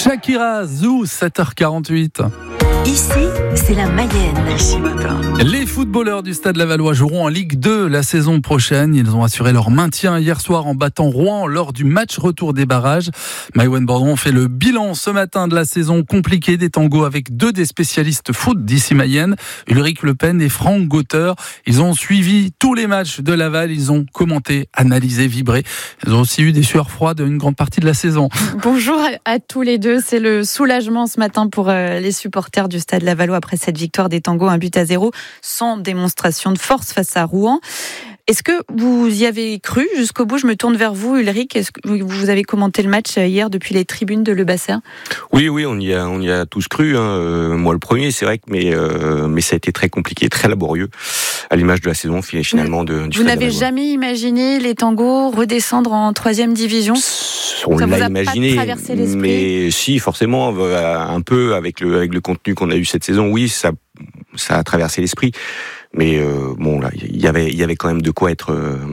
Shakira, Zou, 7h48. Ici, c'est la Mayenne. Ici matin. Les footballeurs du Stade Lavallois joueront en Ligue 2 la saison prochaine. Ils ont assuré leur maintien hier soir en battant Rouen lors du match retour des barrages. Maïwenn Bordon fait le bilan ce matin de la saison compliquée des tangos avec deux des spécialistes foot d'ici Mayenne, Ulrich Le Pen et Franck Gauteur. Ils ont suivi tous les matchs de Laval. Ils ont commenté, analysé, vibré. Ils ont aussi eu des sueurs froides une grande partie de la saison. Bonjour à tous les deux. C'est le soulagement ce matin pour les supporters du Stade Lavallois après cette victoire des tangos, 1-0, sans démonstration de force face à Rouen. Est-ce que vous y avez cru jusqu'au bout? Je me tourne vers vous, Ulrich. Est-ce que vous avez commenté le match hier depuis les tribunes de Le Bassin? Oui, on y a tous cru. Moi, le premier, c'est vrai que mais ça a été très compliqué, très laborieux, à l'image de la saison finalement du Vous Stade n'avez Lavallois. Jamais imaginé les tangos redescendre en 3e division? On Ça vous l'a a imaginé, pas traversé l'esprit? mais si, forcément, un peu avec le contenu qu'on a eu cette saison, oui, ça a traversé l'esprit. Mais bon, là, il y avait quand même de quoi être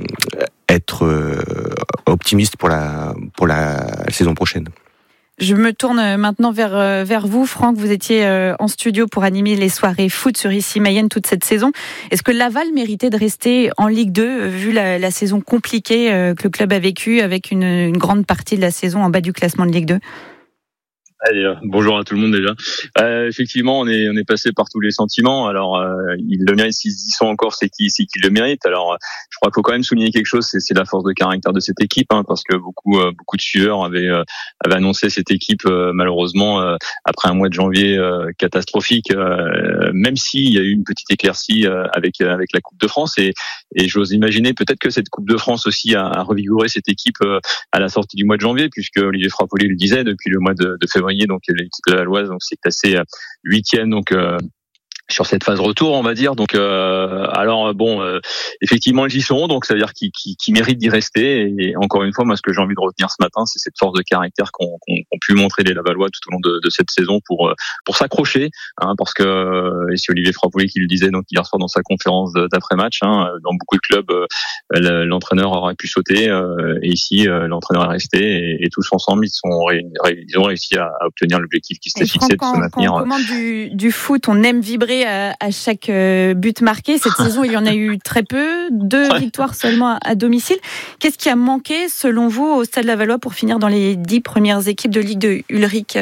optimiste pour la saison prochaine. Je me tourne maintenant vers vous, Franck. Vous étiez en studio pour animer les soirées foot sur Ici Mayenne toute cette saison. Est-ce que Laval méritait de rester en Ligue 2 vu la saison compliquée que le club a vécue avec une grande partie de la saison en bas du classement de Ligue 2? Allez, bonjour à tout le monde déjà. Effectivement, on est passé par tous les sentiments. Alors, ils le méritent, s'ils y sont encore, c'est qu'ils le méritent. Alors, je crois qu'il faut quand même souligner quelque chose, c'est la force de caractère de cette équipe, parce que beaucoup de sueurs avaient annoncé cette équipe malheureusement après un mois de janvier catastrophique. Même s'il y a eu une petite éclaircie avec la Coupe de France, et j'ose imaginer peut-être que cette Coupe de France aussi a revigoré cette équipe à la sortie du mois de janvier, puisque Olivier Frappoli le disait depuis le mois de février. Donc l'équipe lavalloise s'est classée 8e donc sur cette phase retour, on va dire. Donc alors bon, effectivement ils y seront, donc ça veut dire qu'ils méritent d'y rester. Et encore une fois, moi ce que j'ai envie de retenir ce matin, c'est cette force de caractère qu'ont pu montrer les Lavallois tout au long de cette saison pour s'accrocher, parce que et c'est Olivier Frappoli qui le disait donc hier soir dans sa conférence d'après-match, dans beaucoup de clubs l'entraîneur aurait pu sauter, et ici l'entraîneur est resté, et tous ensemble ils ont réussi à obtenir l'objectif qui s'était fixé de se maintenir. Quand on commande du foot, on aime vibrer à chaque but marqué. Cette saison, il y en a eu très peu, 2 victoires seulement à domicile. Qu'est-ce qui a manqué, selon vous, au Stade Lavallois pour finir dans les 10 premières équipes de Ligue 2, Ulrich?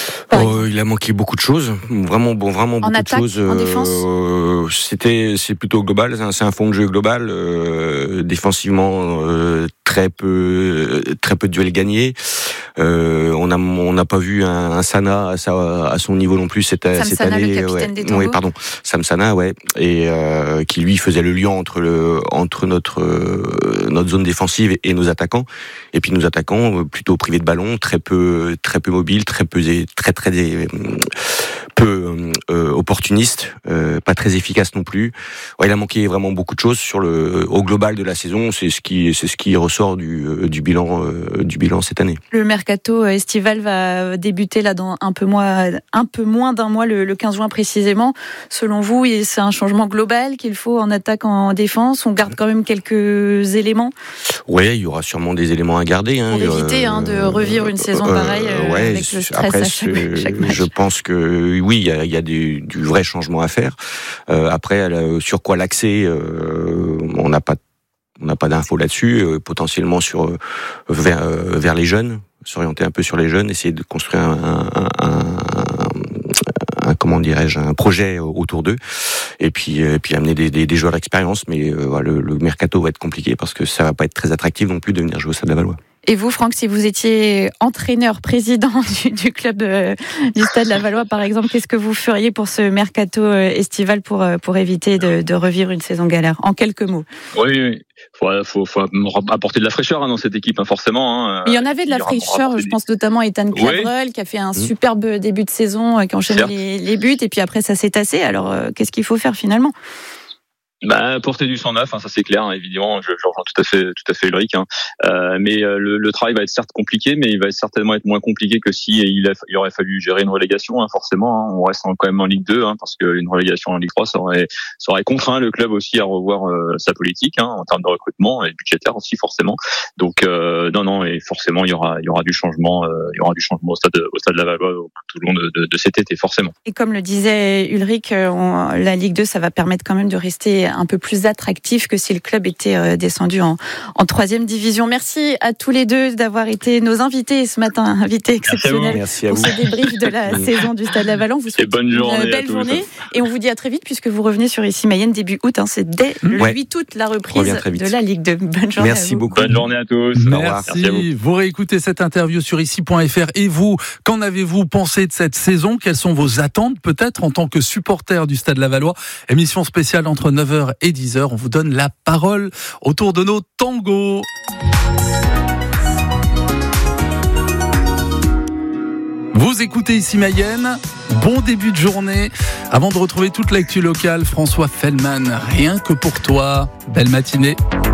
Il a manqué beaucoup de choses, vraiment beaucoup de choses. En défense, c'est plutôt global, c'est un fond de jeu global. Défensivement, très peu de duels gagnés. On n'a pas vu un Sana à son niveau non plus cette année. Le capitaine des tangos. Oui, pardon, Sam Sana, et qui lui faisait le lien entre notre zone défensive et nos attaquants. Et puis nos attaquants plutôt privés de ballon, très peu mobiles, très opportunistes, pas très efficaces non plus. Ouais, il a manqué vraiment beaucoup de choses au global de la saison. C'est ce qui ressort du bilan cette année. Le mercato estival va débuter là dans un peu moins d'un mois, le 15 juin précisément. Selon vous, c'est un changement global qu'il faut en attaque, en défense? On garde quand même quelques éléments? Oui, il y aura sûrement des éléments à garder. Pour éviter de revivre une saison pareille avec le stress après, à chaque match. Je pense que oui, il y a du vrai changement à faire. Après, sur quoi l'accès, on n'a pas d'infos là-dessus. Potentiellement vers les jeunes, s'orienter un peu sur les jeunes, essayer de construire un projet autour d'eux, et puis amener des joueurs d'expérience. Mais le mercato va être compliqué parce que ça va pas être très attractif non plus de venir jouer au Stade Lavallois. Et vous, Franck, si vous étiez entraîneur, président du club du Stade Lavallois, par exemple, qu'est-ce que vous feriez pour ce mercato estival pour éviter de revivre une saison galère? En quelques mots. Oui. Faut apporter de la fraîcheur dans cette équipe, forcément. Il y en avait de la fraîcheur, je pense notamment à Ethan Claverel, qui a fait un superbe début de saison, qui a enchaîné les buts, et puis après ça s'est tassé. Alors, qu'est-ce qu'il faut faire finalement? Porter du 109, ça c'est clair, évidemment, je rejoins tout à fait Ulrich. Mais le travail va être certes compliqué, mais il va certainement être moins compliqué que si il aurait fallu gérer une relégation, forcément. On reste quand même en Ligue 2, parce qu'une relégation en Ligue 3, ça aurait contraint le club aussi à revoir sa politique, en termes de recrutement et budgétaire aussi forcément. Donc non, et forcément il y aura du changement, au stade Lavallois tout le long de cet été forcément. Et comme le disait Ulrich, la Ligue 2, ça va permettre quand même de rester un peu plus attractif que si le club était descendu en 3e division. Merci à tous les deux d'avoir été nos invités ce matin, invités exceptionnels pour ce débrief de la saison du Stade Lavallois. On vous souhaite une belle journée et on vous dit à très vite puisque vous revenez sur Ici Mayenne début août. C'est dès le 8 août la reprise de la Ligue 2. Bonne journée. Merci beaucoup. Bonne journée à tous. Merci à vous. Vous réécoutez cette interview sur ici.fr. Et vous, qu'en avez-vous pensé de cette saison? Quelles sont vos attentes peut-être en tant que supporter du Stade Lavallois? Émission spéciale entre 9h et 10h. On vous donne la parole autour de nos tangos. Vous écoutez Ici Mayenne. Bon début de journée. Avant de retrouver toute l'actu locale, François Fellman, rien que pour toi. Belle matinée.